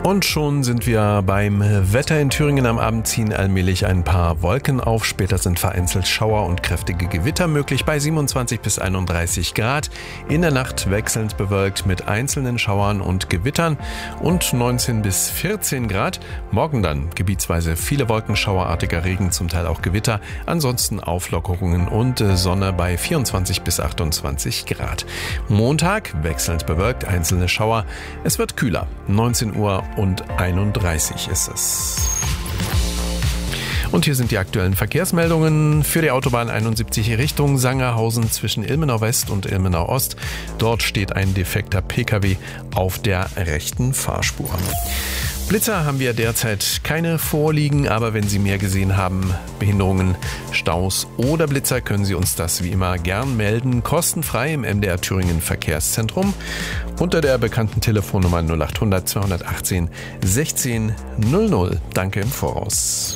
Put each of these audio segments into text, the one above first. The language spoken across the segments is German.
Und schon sind wir beim Wetter in Thüringen. Am Abend ziehen allmählich ein paar Wolken auf. Später sind vereinzelt Schauer und kräftige Gewitter möglich bei 27 bis 31 Grad. In der Nacht wechselnd bewölkt mit einzelnen Schauern und Gewittern und 19 bis 14 Grad. Morgen dann gebietsweise viele Wolken, schauerartiger Regen, zum Teil auch Gewitter. Ansonsten Auflockerungen und Sonne bei 24 bis 28 Grad. Montag wechselnd bewölkt, einzelne Schauer. Es wird kühler. 19 Uhr und 31 ist es. Und hier sind die aktuellen Verkehrsmeldungen für die Autobahn 71 Richtung Sangerhausen zwischen Ilmenau West und Ilmenau Ost. Dort steht ein defekter Pkw auf der rechten Fahrspur. Blitzer haben wir derzeit keine vorliegen, aber wenn Sie mehr gesehen haben, Behinderungen, Staus oder Blitzer, können Sie uns das wie immer gern melden. Kostenfrei im MDR Thüringen Verkehrszentrum unter der bekannten Telefonnummer 0800 218 16 00. Danke im Voraus.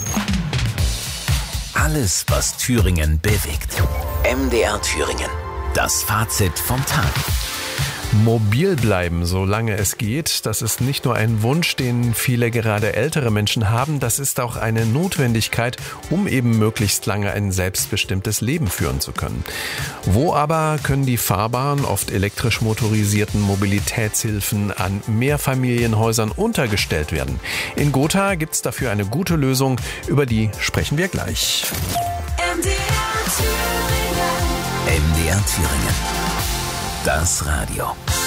Alles, was Thüringen bewegt. MDR Thüringen. Das Fazit vom Tag. Mobil bleiben, solange es geht, das ist nicht nur ein Wunsch, den viele gerade ältere Menschen haben, das ist auch eine Notwendigkeit, um eben möglichst lange ein selbstbestimmtes Leben führen zu können. Wo aber können die fahrbaren, oft elektrisch motorisierten Mobilitätshilfen an Mehrfamilienhäusern untergestellt werden? In Gotha gibt's dafür eine gute Lösung, über die sprechen wir gleich. MDR Thüringen. Das Radio.